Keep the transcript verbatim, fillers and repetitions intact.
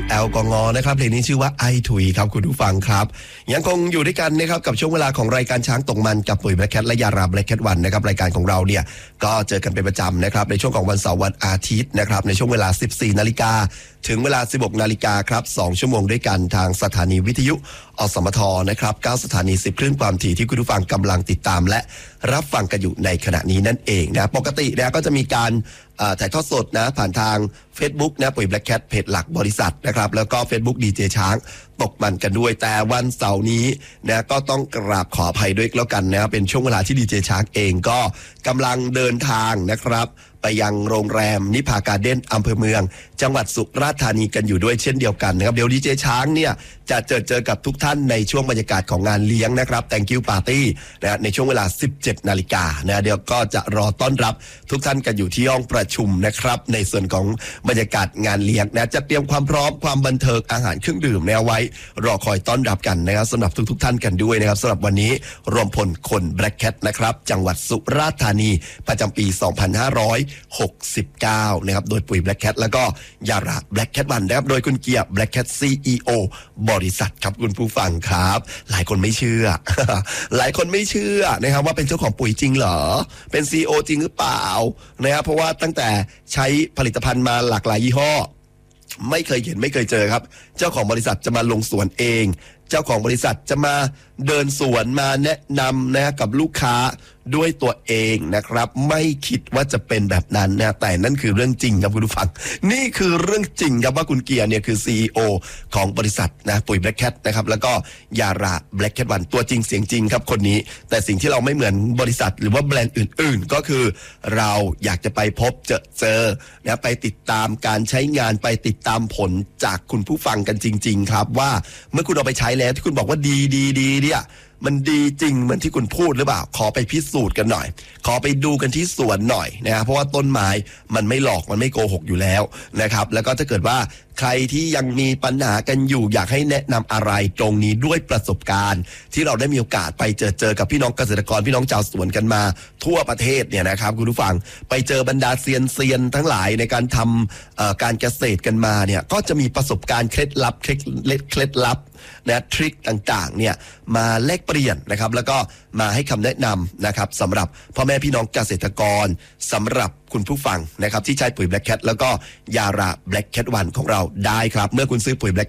แอลกอฮอล์นะครับเพลงนี้ชื่อว่าไอถุยครับคุณผู้ฟังครับยังคงอยู่ด้วยกันนะครับกับช่วงเวลาของรายการช้างตกมันกับปุ๋ยแบล็คแคทและยาราแบล็คแคทวันนะครับรายการของเราเนี่ยก็เจอกันเป็นประจำนะครับในช่วงของวันเสาร์วันอาทิตย์นะครับในช่วงเวลา สิบสี่ นาฬิกาถึงเวลา สิบหก นาฬิกาครับสองชั่วโมงด้วยกันทางสถานีวิทยุอสมทนะครับเก้าสถานีสิบคลื่นความถี่ที่คุณผู้ฟังกำลังติดตามและรับฟังกันอยู่ในขณะนี้นั่นเองนะปกตินะก็จะมีการถ่ายทอดสดนะผ่านทาง Facebook นะปุ๋ยแบล็คแคทเพจหลักบริษัทนะครับแล้วก็ Facebook ดีเจช้างตกมันกันด้วยแต่วันเสาร์นี้นะก็ต้องกราบขออภัยด้วยแล้วกันนะเป็นช่วงเวลาที่ดีเจช้างเองก็กำลังเดินทางนะครับไปยังโรงแรมนิพาการ์เด้นอำเภอเมืองจังหวัดสุราษฎร์ธานีกันอยู่ด้วยเช่นเดียวกันนะครับเดี๋ยวดีเจช้างเนี่ยจะเจอเจอกับทุกท่านในช่วงบรรยากาศของงานเลี้ยงนะครับ Thank you Party นะในช่วงเวลา สิบเจ็ด นาฬิกานะเดี๋ยวก็จะรอต้อนรับทุกท่านกันอยู่ที่ห้องประชุมนะครับในส่วนของบรรยากาศงานเลี้ยงนะจะเตรียมความพร้อมความบันเทิงอาหารเครื่องดื่มแนวไว้รอคอยต้อนรับกันนะครับสำหรับทุกๆท่านกันด้วยนะครับสำหรับวันนี้รวมพลคนแบล็คแคทนะครับจังหวัดสุราษฎร์ธานีประจำปี สองพันห้าร้อยหกสิบเก้า นะครับโดยปุ๋ยแบล็คแคทแล้วก็ยาราแบล็คแคทวันนะครับโดยคุณเกียร์แบล็คแคท ซี อี โอ บริษัทครับคุณผู้ฟังครับหลายคนไม่เชื่อ หลายคนไม่เชื่อนะครับว่าเป็นเจ้าของปุ๋ยจริงเหรอเป็น ซี อี โอ จริงหรือเปล่านะครับเพราะว่าตั้งแต่ใช้ผลิตภัณฑ์มาหลากหลายยี่ห้อไม่เคยเห็นไม่เคยเจอครับเจ้าของบริษัทจะมาลงสวนเองเจ้าของบริษัทจะมาเดินสวนมาแนะนำนะกับลูกค้าด้วยตัวเองนะครับไม่คิดว่าจะเป็นแบบนั้นนะแต่นั่นคือเรื่องจริงครับคุณผู้ฟังนี่คือเรื่องจริงครับว่าคุณเกียร์เนี่ยคือ ซี อี โอ ของบริษัทนะปุ๋ยแบล็คแคทนะครับแล้วก็ยาราแบล็คแคทวันตัวจริงเสียงจริงครับคนนี้แต่สิ่งที่เราไม่เหมือนบริษัทหรือว่าแบรนด์อื่นๆก็คือเราอยากจะไปพบเจอเจอนะไปติดตามการใช้งานไปติดตามผลจากคุณผู้ฟังกันจริงๆครับว่าเมื่อคุณเอาไปใช้แล้วที่คุณบอกว่าดีดีดีเนี่ยมันดีจริงเหมือนที่คุณพูดหรือเปล่าขอไปพิสูจน์กันหน่อยขอไปดูกันที่สวนหน่อยนะครับเพราะว่าต้นไม้มันไม่หลอกมันไม่โกหกอยู่แล้วนะครับแล้วก็ถ้าเกิดว่าใครที่ยังมีปัญหากันอยู่อยากให้แนะนำอะไรตรงนี้ด้วยประสบการณ์ที่เราได้มีโอกาสไปเจอเจอกับพี่น้องเกษตรกรพี่น้องชาวสวนกันมาทั่วประเทศเนี่ยนะครับคุณผู้ฟังไปเจอบรรดาเซียนเซียนทั้งหลายในการทำการเกษตรกันมาเนี่ยก็จะมีประสบการณ์เคล็ดลับเคล็ดเคล็ดลับนะทริคต่างๆเนี่ยมาแลกเปลี่ยนนะครับแล้วก็มาให้คำแนะนำนะครับสำหรับพ่อแม่พี่น้องเกษตรกรสำหรับคุณผู้ฟังนะครับที่ใช้ปุ๋ยแบล็คแคทแล้วก็ยาราแบล็คแคทวันของเราได้ครับเมื่อคุณซื้อปุ๋ยแบล็ค